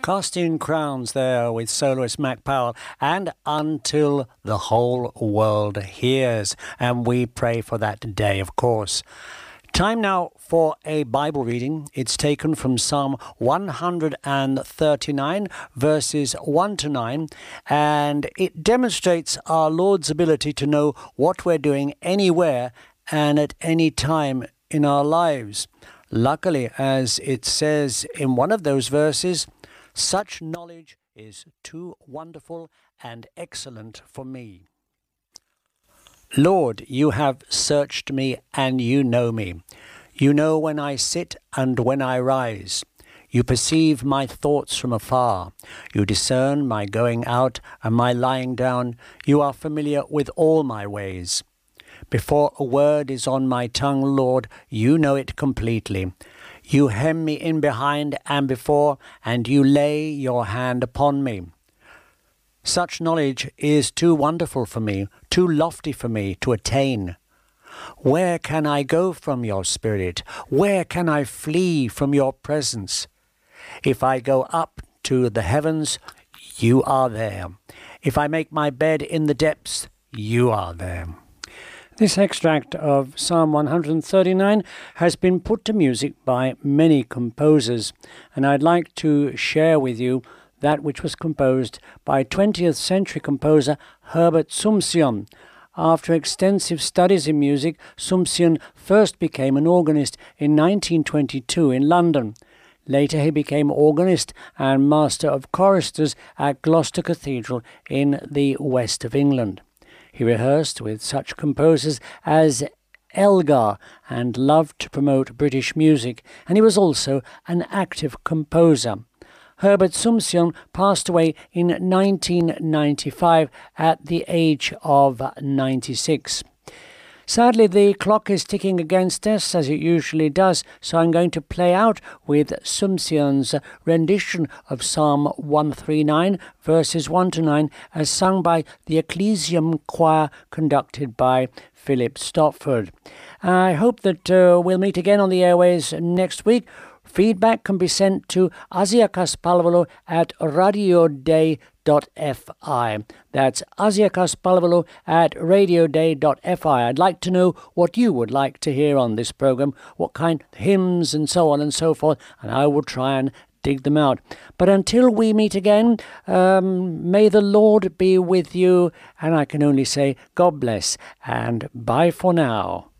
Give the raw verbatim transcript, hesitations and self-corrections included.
Casting Crowns there with soloist Mac Powell, and Until the Whole World Hears. And we pray for that day, of course. Time now for a Bible reading. It's taken from Psalm one thirty-nine, verses one to nine, and it demonstrates our Lord's ability to know what we're doing anywhere and at any time in our lives. Luckily, as it says in one of those verses, such knowledge is too wonderful and excellent for me. Lord, you have searched me and you know me. You know when I sit and when I rise. You perceive my thoughts from afar. You discern my going out and my lying down. You are familiar with all my ways. Before a word is on my tongue, Lord, you know it completely. You hem me in behind and before, and you lay your hand upon me. Such knowledge is too wonderful for me, too lofty for me to attain. Where can I go from your spirit? Where can I flee from your presence? If I go up to the heavens, you are there. If I make my bed in the depths, you are there. This extract of Psalm one thirty-nine has been put to music by many composers, and I'd like to share with you that which was composed by twentieth century composer Herbert Sumsion. After extensive studies in music, Sumsion first became an organist in nineteen twenty-two in London. Later he became organist and master of choristers at Gloucester Cathedral in the west of England. He rehearsed with such composers as Elgar and loved to promote British music, and he was also an active composer. Herbert Sumsion passed away in nineteen ninety-five at the age of ninety-six. Sadly, the clock is ticking against us, as it usually does, so I'm going to play out with Sumsion's rendition of Psalm one thirty-nine, verses one to nine, as sung by the Ecclesiam Choir, conducted by Philip Stopford. I hope that uh, we'll meet again on the airways next week. Feedback can be sent to Asiakas Palvelu at radioday dot f i. That's Asiakas Palvelu at radioday dot f i. I'd like to know what you would like to hear on this program, what kind of hymns and so on and so forth, and I will try and dig them out. But until we meet again, um, may the Lord be with you, and I can only say God bless and bye for now.